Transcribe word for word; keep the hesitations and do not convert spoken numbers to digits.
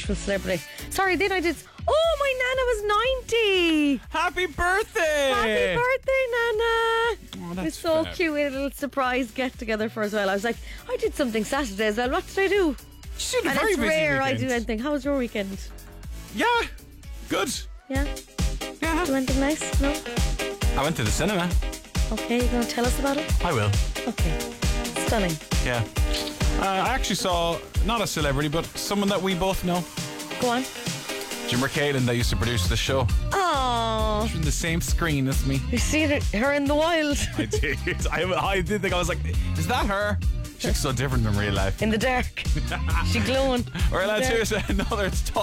Nashville celebrity. Sorry, then I did. Oh, my Nana was ninety. Happy birthday! Happy birthday, Nana. Oh, It that's was so fab. cute. We had a little surprise get together for as well. I was like, I did something Saturday as well. What did I do? She had a And very it's busy rare I weekend. do anything. How was your weekend? Yeah, good. Yeah? Yeah. Do anything nice? No? I went to the cinema. Okay, you going to tell us about it? I will. Okay. Stunning. Yeah. Uh, I actually saw, not a celebrity, but someone that we both know. Go on. Jim Kaelin that used to produce the show. Oh, From the same screen as me. you seen it, her in the wild. I did. I, I did think, I was like, is that her? She looks so different in real life. In the dark. She glowing. All right, lads, There. here's another. It's